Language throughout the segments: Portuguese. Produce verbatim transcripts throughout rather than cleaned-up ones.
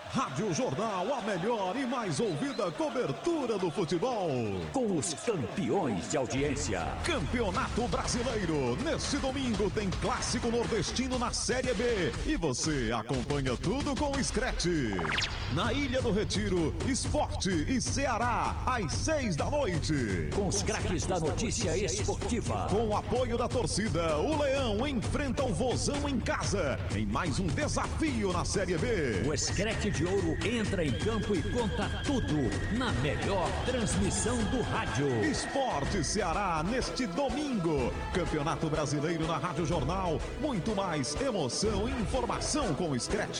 Rádio Jornal, a melhor e mais ouvida cobertura do futebol. Com os campeões de audiência. Campeonato Brasileiro. Neste domingo tem Clássico Nordestino na Série B. E você acompanha tudo com o Scratch. Na Ilha do Retiro, Esporte e Ceará, às seis da noite. Com os craques da notícia esportiva. Com o apoio da torcida, o Leão enfrenta o Vozão em casa. Em mais um desafio na Série B. O Scratch de Ouro entra em campo e conta tudo na melhor transmissão do rádio. Esporte Ceará neste domingo. Campeonato Brasileiro na Rádio Jornal. Muito mais emoção e informação com o Scratch.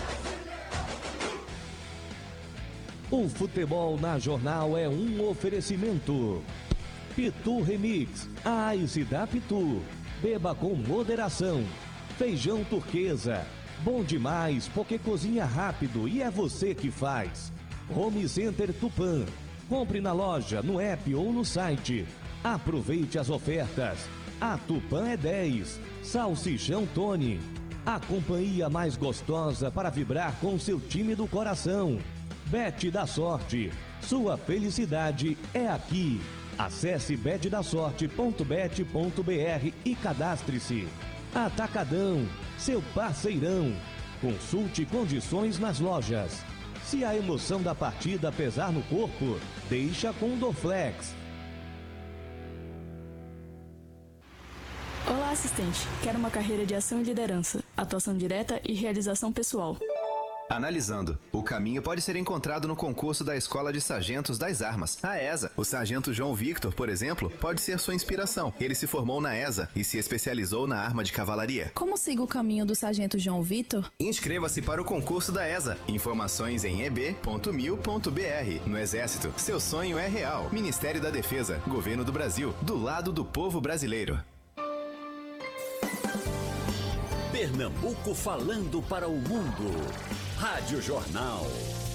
O futebol na Jornal é um oferecimento. Pitu Remix, a Ice da Pitu. Beba com moderação. Feijão turquesa. Bom demais, porque cozinha rápido e é você que faz. Home Center Tupã. Compre na loja, no app ou no site. Aproveite as ofertas. A Tupã é dez. Salsichão Tony. A companhia mais gostosa para vibrar com seu time do coração. Bet da Sorte. Sua felicidade é aqui. Acesse bet da sorte ponto bet ponto br e cadastre-se. Atacadão, seu parceirão. Consulte condições nas lojas. Se a emoção da partida pesar no corpo, deixa com o Dorflex. Olá, assistente. Quero uma carreira de ação e liderança, atuação direta e realização pessoal. Analisando. O caminho pode ser encontrado no concurso da Escola de Sargentos das Armas, a ESA. O sargento João Victor, por exemplo, pode ser sua inspiração. Ele se formou na ESA e se especializou na arma de cavalaria. Como sigo o caminho do sargento João Victor? Inscreva-se para o concurso da ESA. Informações em e b ponto mil ponto b r. No Exército, seu sonho é real. Ministério da Defesa, Governo do Brasil, do lado do povo brasileiro. Pernambuco falando para o mundo. Rádio Jornal.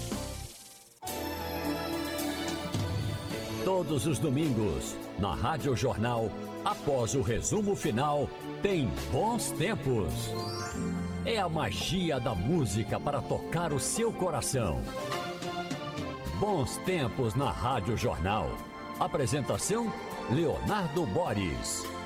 Todos os domingos, na Rádio Jornal, após o resumo final, tem Bons Tempos. É a magia da música para tocar o seu coração. Bons Tempos na Rádio Jornal. Apresentação, Leonardo Boris.